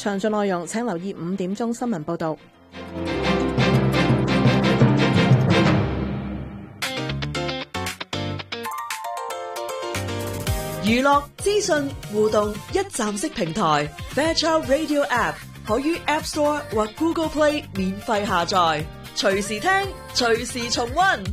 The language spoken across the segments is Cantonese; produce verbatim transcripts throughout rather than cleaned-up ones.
詳盡內容請留意五點鐘新聞報導。 娛樂資訊互動一站式平台 Fairchild Radio App 可於 App Store 或 Google Play 免費下載，隨時聽，隨時重溫。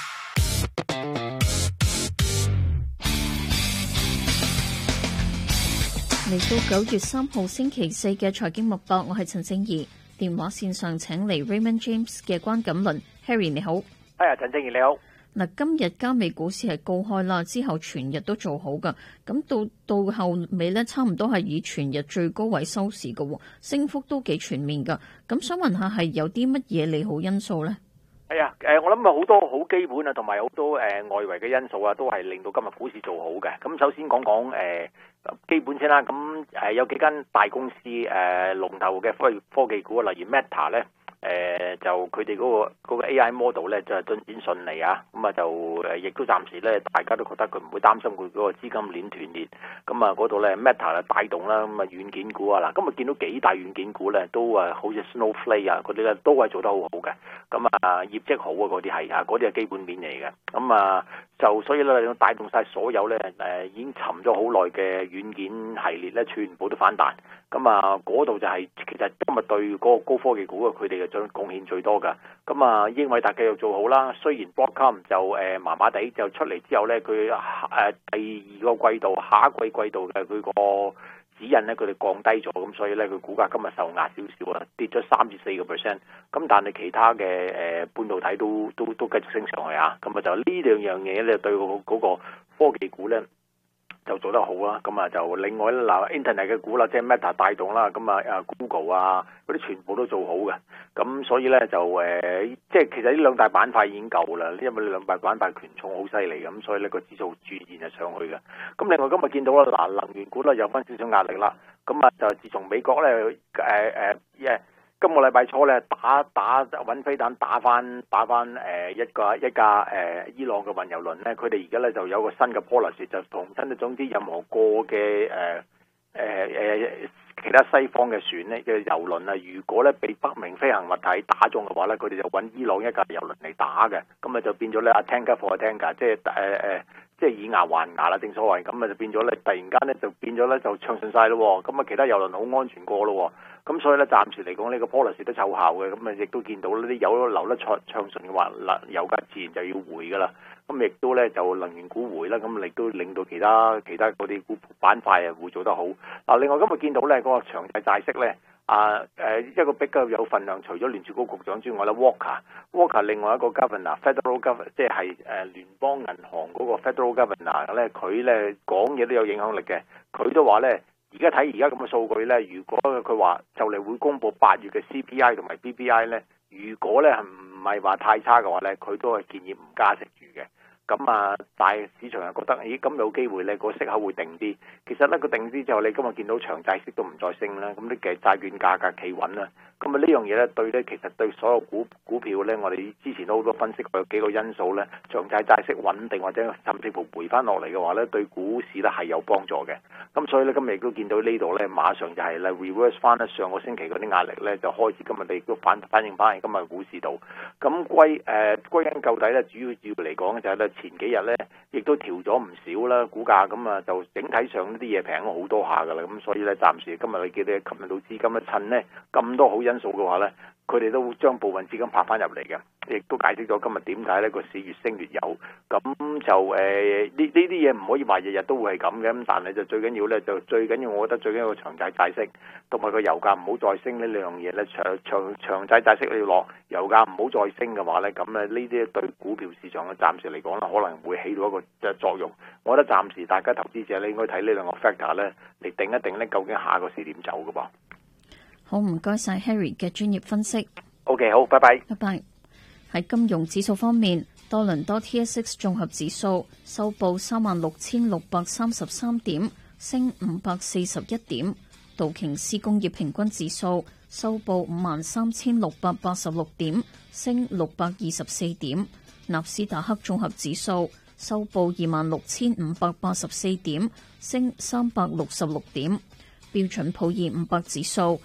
嚟到九月三號星期四嘅財經脈搏，我係陳靜怡。電話線上請嚟 Raymond James 嘅關錦麟 Harry， 你好。 係啊，陳靜怡你好。 嗱，今日加美股市係高開啦，之後全日都做好噶，咁到到後尾咧，差唔多係以全日最高位收市嘅，升幅都幾全面噶。咁想問下係有啲乜嘢利好因素咧？ 係啊，誒，我諗啊好多好基本啊，同埋好多誒外圍嘅因素啊，都係令到今日股市做好嘅。咁首先講講誒基本先啦，咁誒有幾間大公司誒龍頭嘅科科技股，例如 Meta 咧。誒、呃、就佢哋嗰個嗰個 A I model 咧，就係進展順利啊！咁啊就誒，亦都暫時咧，大家都覺得佢唔會擔心佢嗰個資金鏈斷裂。咁啊嗰度咧 Meta 啊帶動啦，咁啊軟件股啊嗱，今日見到幾大軟件股咧，都啊好似 Snowflake 啊嗰啲咧，都係做得好好嘅。咁啊業績好啊嗰啲係啊，嗰啲係基本面嚟嘅。咁啊就所以咧，帶動晒所有咧誒已經沉咗好耐嘅軟件系列咧，全部都反彈。咁啊嗰度就係、是、其實今日對嗰個高科技股啊，佢哋嘅將貢獻最多㗎。咁啊英偉達繼續做好啦，雖然 Broadcom 就誒麻麻地就出嚟之後咧，佢誒、呃、第二個季度下一季季度嘅佢個指引咧，佢哋降低咗，咁所以咧佢股價今日受壓少少啊，跌咗三至四個 percent。咁但係其他嘅誒、呃、半導體都都都繼續升上去啊。咁啊就呢兩樣嘢咧對嗰個科技股咧就做得好啦。咁啊就另外咧嗱 Internet 嘅股啦，即係 Meta 帶動啦，咁啊啊 Google 啊嗰啲全部都做好嘅。咁所以咧就誒、呃，即係其實呢兩大板塊已經夠啦，因為呢兩大板塊權重好犀利嘅，咁所以呢個指數自然就上去嘅。咁另外今日見到啦，嗱能源股咧有翻少少壓力啦。咁啊就自從美國咧誒誒誒，今個禮拜初咧打打揾飛彈打翻打翻誒、呃、一個一架誒、呃、伊朗嘅運油輪咧，佢哋而家咧就有個新嘅 policy， 就同親總之任何個嘅誒誒誒。呃呃其他西方嘅船咧嘅油輪啊，如果咧被不明飛行物體打中嘅話咧，佢哋就揾伊朗一架油輪嚟打嘅，咁啊就變咗咧啊 tanker for tanker，即係誒誒，即係以牙還牙啦，正所謂，咁啊就變咗咧，突然間咧就變咗咧就暢順晒咯，咁啊其他油輪好安全過咯，咁所以咧暫時嚟講呢個 policy 都奏效嘅，咁啊亦都見到呢啲油流得暢暢順嘅話，嗱油價自然就要回噶啦。咁亦都咧就能源股回啦，咁亦都令到其他其他嗰啲股板塊啊會做得好。嗱，另外今日見到咧嗰個長債債息咧啊誒一個比較有份量，除咗聯儲局局長之外咧 Walker Walker 另外一個 governor Federal Governor 即係誒聯邦銀行嗰個 Federal Governor 咧，佢咧講嘢都有影響力嘅。佢都話咧，而家睇而家咁嘅數據咧，如果佢話就嚟會公布八月嘅 C P I 同埋 P P I 咧，如果咧唔係話太差嘅話咧，佢都係建議唔加息住嘅。咁啊，大市場又覺得，咦，咁有機會咧，個息口會定啲。其實咧，個定啲之後，你今日見到長債息都唔再升啦，咁啲嘅債券價格企穩啦。咁啊，呢樣嘢咧，對咧，其實對所有股股票咧，我哋之前都好多分析過，有幾個因素咧，長債債息穩定或者甚至乎回翻落嚟嘅話咧，對股市咧係有幫助嘅。咁所以咧，今日亦都見到呢度咧，馬上就係咧 reverse 翻咧上個星期嗰啲壓力咧，就開始今日你亦都反反映翻喺今日股市度。咁歸誒歸根究底咧，主要主要嚟講就係咧。前幾日咧，亦都調咗唔少啦，股價咁啊，就整體上呢啲嘢平咗好多下噶啦，咁所以咧，暫時今日你記得吸引到資金咧，趁呢咁多好因素嘅話咧，佢哋都會將部分資金拍翻入嚟嘅，亦都解釋咗今日點解呢個市越升越有。咁就誒呢呢啲嘢唔可以話日日都會係咁嘅，咁但係就最緊要咧，就最緊要我覺得最緊要個長債債息同埋個油價唔好再升呢兩樣嘢咧，長長長債債息你要落，油價唔好再升嘅話咧，咁咧呢啲對股票市場嘅暫時嚟講咧，可能會起到一個嘅作用。我覺得暫時大家投資者咧應該睇呢兩個 factor 咧嚟定一定咧，究竟下個市點走嘅噃。 好，唔該晒 Harry 嘅專業分析。 OK， 好，拜拜。 拜拜。喺金融指數方面，多倫多 T S X 綜合指數收報三萬六千六百三十三點，升五百四十一點；道瓊斯工業平均指數收報五萬三千六百八十六點，升六百二十四點；納斯達克綜合指數收報二萬六千五百八十四點，升三百六十六點；標準普爾五百指數